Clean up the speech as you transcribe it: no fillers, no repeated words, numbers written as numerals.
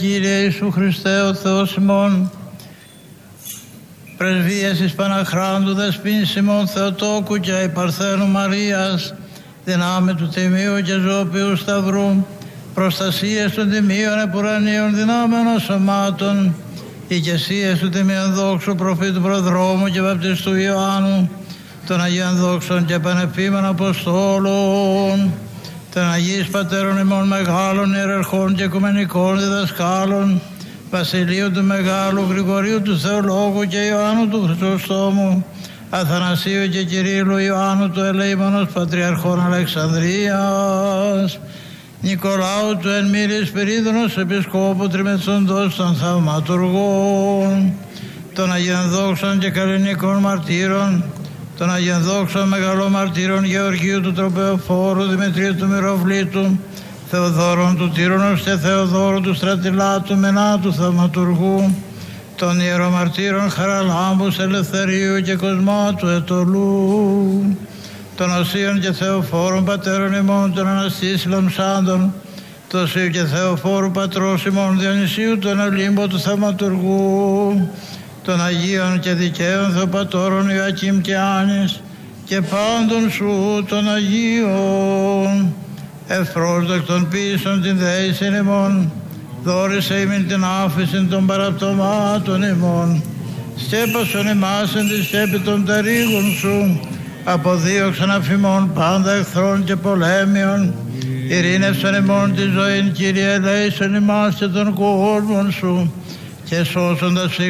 Κύριε Ιησού Χριστέ ο Θεός ημών, πρεσβείες εις Παναχράντου Δεσποίνης ημών Θεοτόκου και η Παρθένου Μαρίας, δυνάμει του Τιμίου και Ζωοποιού Σταυρού, προστασίες των Τιμίων Επουρανίων δυνάμεων σωμάτων, οικεσίες του Τιμίων Δόξου Προφήτου Προδρόμου και Βαπτιστού Ιωάννου, των Αγίων Δόξων και Πανεπίμων Αποστόλων, των Αγίης Πατέρων ημών μεγάλων ιεραρχών και οικουμενικών διδασκάλων, Βασιλείου του Μεγάλου, Γρηγορίου του Θεολόγου και Ιωάννου του Χρυσοστόμου, Αθανασίου και Κυρίλλου Ιωάννου του Ελεήμονος Πατριαρχών Αλεξανδρίας, Νικολάου του εν μύρης Σπυρίδωνος Επισκόπου Τριμεθόντος των Θαυματουργών, των Αγίων Δόξων και Καλλινικών Μαρτύρων, των Αγίων Δόξων Μεγαλομαρτύρων Γεωργίου του Τροπεοφόρου, Δημητρίου του Μυροβλήτου, Θεοδόρων του Τύρονος και Θεοδόρου του Στρατιλάτου Μενάτου Θαυματουργού, των Ιερομαρτύρων Χαραλάμπους Ελευθερίου και Κοσμάτου Ετωλού, των Οσίων και Θεοφόρων Πατέρων ημών των Αναστής Λαμψάντων, των Οσίου και Θεοφόρου Πατρός ημών Διονυσίου τον Ολύμπο του Θαυματουργού, των Αγίων και Δικαίων Θεοπατώρων Ιωακήμ και Άνης και πάντων σου των Αγίων, ευπρόσδεκτον πίσων την δέησιν ημών, δόρισε ημίν την άφησιν των παραπτωμάτων ημών, σκέπασον ημάς εν τη σκέπη των τερίγων σου, αποδίωξαν αφημών πάντα εχθρών και πολέμιων, ειρήνευσαν ημών τη ζωήν, Κύριε, ελέησον ημάς και των κόσμων σου, και σώσοντας